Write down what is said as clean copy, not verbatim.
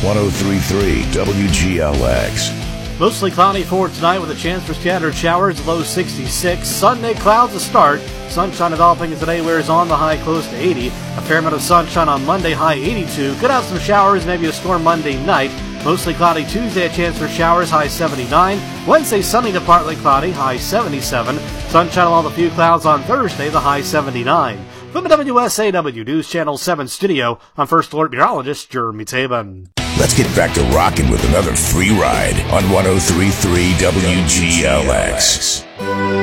103.3 WGLX. Mostly cloudy for tonight with a chance for scattered showers, low 66. Sunday clouds to start. Sunshine developing today, wears on the high close to 80. A fair amount of sunshine on Monday, high 82. Could have some showers, maybe a storm Monday night. Mostly cloudy Tuesday, a chance for showers, high 79. Wednesday, sunny to partly cloudy, high 77. Sunshine along with a few clouds on Thursday, the high 79. From the WSAW News Channel 7 studio, I'm First Alert Meteorologist Jeremy Tabin. Let's get back to rocking with another free ride on 103.3 WGLX.